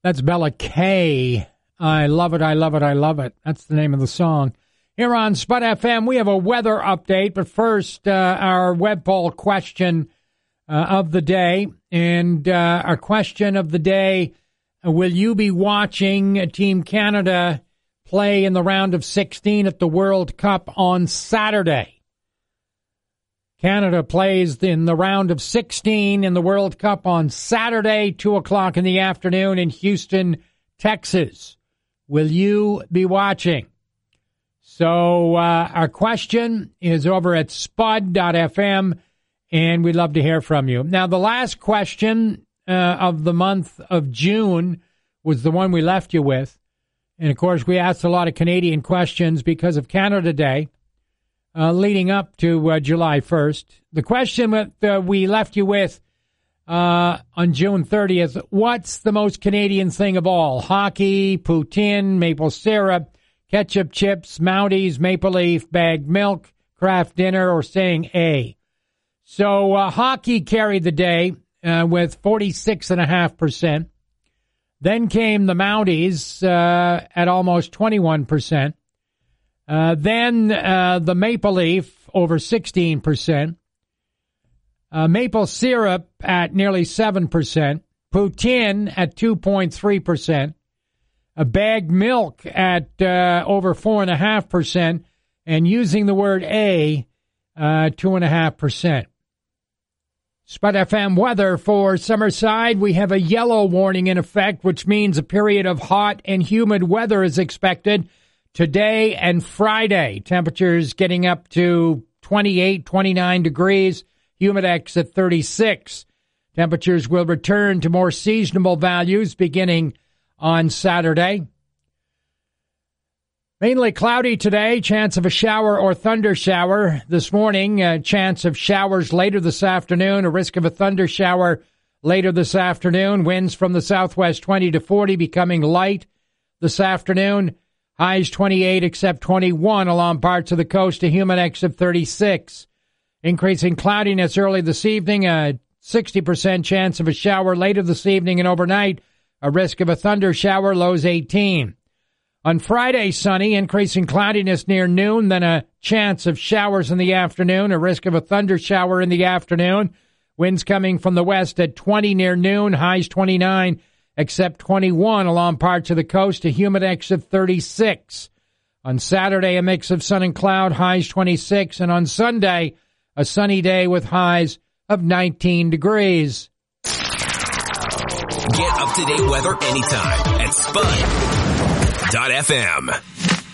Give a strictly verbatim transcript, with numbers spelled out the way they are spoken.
That's Bella K. I love it, I love it, I love it. That's the name of the song. Here on Spud F M, we have a weather update, but first, uh, our web poll question uh, of the day. And uh, our question of the day, uh, will you be watching Team Canada play in the round of sixteen at the World Cup on Saturday? Canada plays in the round of sixteen in the World Cup on Saturday, two o'clock in the afternoon in Houston, Texas. Will you be watching? So uh, our question is over at spud dot f m, and we'd love to hear from you. Now, the last question uh, of the month of June was the one we left you with. And, of course, we asked a lot of Canadian questions because of Canada Day uh, leading up to uh, July first. The question that uh, we left you with Uh, on June thirtieth, what's the most Canadian thing of all? Hockey, poutine, maple syrup, ketchup chips, Mounties, maple leaf, bagged milk, craft dinner, or saying A. So uh, hockey carried the day uh, with forty-six point five percent. Then came the Mounties uh, at almost twenty-one percent. Uh, then uh, the maple leaf over sixteen percent. Uh, maple syrup at nearly seven percent, poutine at two point three percent, a bagged milk at uh, over four point five percent, and using the word A, uh, two point five percent. Spud F M weather for Summerside. We have a yellow warning in effect, which means a period of hot and humid weather is expected today and Friday. Temperatures getting up to twenty-eight, twenty-nine degrees. Humidex at thirty-six. Temperatures will return to more seasonable values beginning on Saturday. Mainly cloudy today. Chance of a shower or thunder shower this morning. A chance of showers later this afternoon. A risk of a thunder shower later this afternoon. Winds from the southwest twenty to forty, becoming light this afternoon. Highs twenty-eight except twenty-one along parts of the coast. A Humidex of thirty-six. Increasing cloudiness early this evening, a sixty percent chance of a shower later this evening and overnight, a risk of a thunder shower, lows eighteen. On Friday, sunny, increasing cloudiness near noon, then a chance of showers in the afternoon, a risk of a thunder shower in the afternoon. Winds coming from the west at twenty near noon, highs twenty-nine, except twenty-one along parts of the coast, a Humidex of thirty-six. On Saturday, a mix of sun and cloud, highs twenty-six, and on Sunday, a sunny day with highs of nineteen degrees. Get up-to-date weather anytime at spud dot f m.